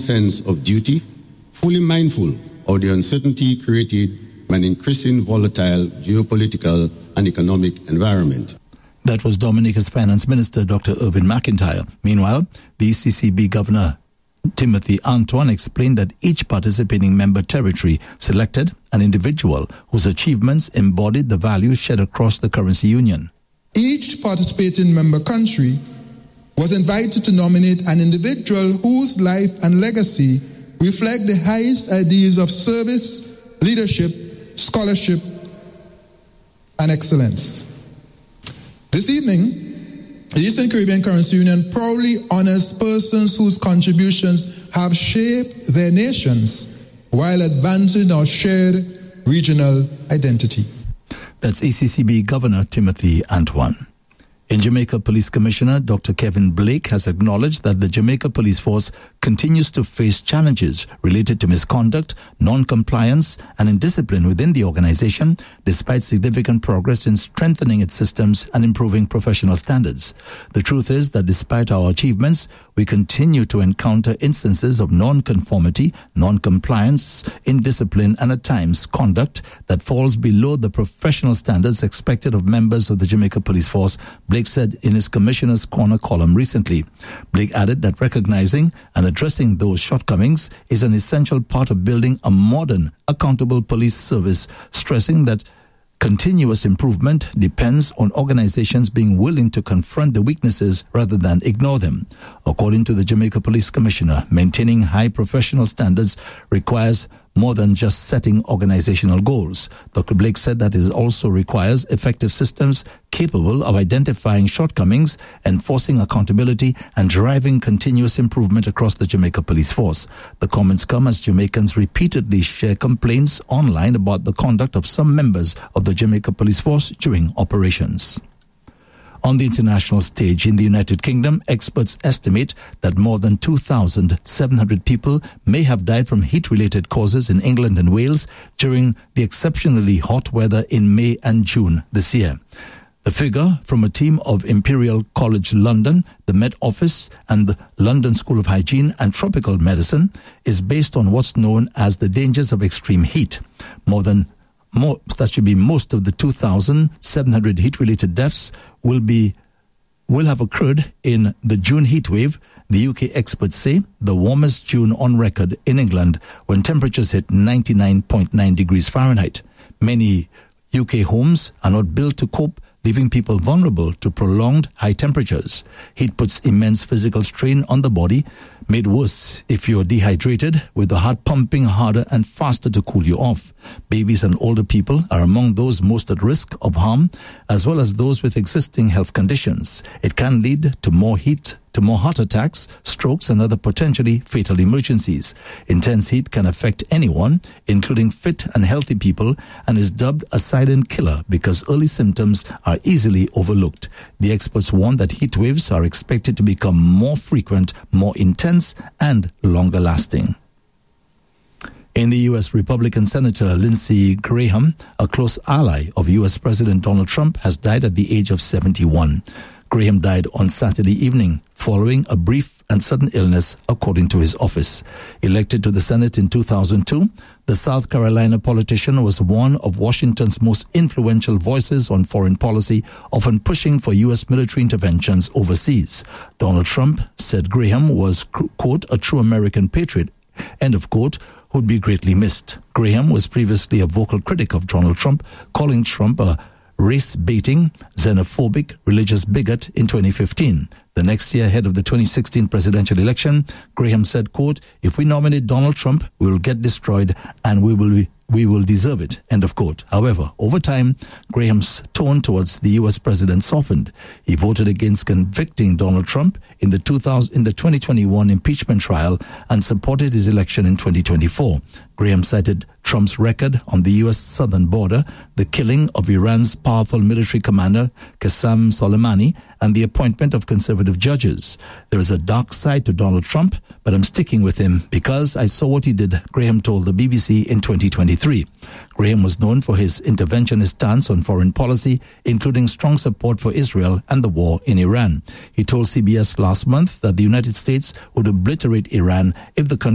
sense of duty, fully mindful of the uncertainty created by an increasing volatile geopolitical and economic environment. That was Dominica's Finance Minister, Dr. Irvin McIntyre. Meanwhile, the ECCB Governor Timothy Antoine explained that each participating member territory selected an individual whose achievements embodied the values shared across the currency union. Each participating member country was invited to nominate an individual whose life and legacy reflect the highest ideas of service, leadership, scholarship, and excellence. This evening, the Eastern Caribbean Currency Union proudly honors persons whose contributions have shaped their nations while advancing our shared regional identity. That's ECCB Governor Timothy Antoine. In Jamaica, Police Commissioner Dr. Kevin Blake has acknowledged that the Jamaica Police Force continues to face challenges related to misconduct, non-compliance, and indiscipline within the organization, despite significant progress in strengthening its systems and improving professional standards. The truth is that despite our achievements, we continue to encounter instances of non-conformity, non-compliance, indiscipline, and at times conduct that falls below the professional standards expected of members of the Jamaica Police Force, Blake said in his Commissioner's Corner column recently. Blake added that recognizing and addressing those shortcomings is an essential part of building a modern, accountable police service, stressing that continuous improvement depends on organizations being willing to confront the weaknesses rather than ignore them. According to the Jamaica Police Commissioner, maintaining high professional standards requires more than just setting organizational goals. Dr. Blake said that it also requires effective systems capable of identifying shortcomings, enforcing accountability, and driving continuous improvement across the Jamaica Police Force. The comments come as Jamaicans repeatedly share complaints online about the conduct of some members of the Jamaica Police Force during operations. On the international stage in the United Kingdom, experts estimate that more than 2,700 people may have died from heat-related causes in England and Wales during the exceptionally hot weather in May and June this year. The figure from a team of Imperial College London, the Met Office, and the London School of Hygiene and Tropical Medicine is based on what's known as the dangers of extreme heat. That should be most of the 2,700 heat-related deaths will have occurred in the June heat wave. The UK experts say the warmest June on record in England, when temperatures hit 99.9 degrees Fahrenheit. Many UK homes are not built to cope, leaving people vulnerable to prolonged high temperatures. Heat puts immense physical strain on the body, made worse if you're dehydrated, with the heart pumping harder and faster to cool you off. Babies and older people are among those most at risk of harm, as well as those with existing health conditions. It can lead to more heat, to more heart attacks, strokes, and other potentially fatal emergencies. Intense heat can affect anyone, including fit and healthy people, and is dubbed a silent killer because early symptoms are easily overlooked. The experts warn that heat waves are expected to become more frequent, more intense, and longer lasting. In the U.S., Republican Senator Lindsey Graham, a close ally of U.S. President Donald Trump, has died at the age of 71. Graham died on Saturday evening following a brief and sudden illness, according to his office. Elected to the Senate in 2002, the South Carolina politician was one of Washington's most influential voices on foreign policy, often pushing for U.S. military interventions overseas. Donald Trump said Graham was, quote, a true American patriot, end of quote, who'd be greatly missed. Graham was previously a vocal critic of Donald Trump, calling Trump a race-baiting, xenophobic, religious bigot in 2015. The next year, ahead of the 2016 presidential election, Graham said, quote, if we nominate Donald Trump, we will get destroyed and we will deserve it, end of quote. However, over time, Graham's tone towards the U.S. president softened. He voted against convicting Donald Trump in the 2021 impeachment trial and supported his election in 2024. Graham cited Trump's record on the U.S. southern border, the killing of Iran's powerful military commander, Qasem Soleimani, and the appointment of conservative judges. There is a dark side to Donald Trump, but I'm sticking with him because I saw what he did, Graham told the BBC in 2023. Graham was known for his interventionist stance on foreign policy, including strong support for Israel and the war in Iran. He told CBS last month that the United States would obliterate Iran if the country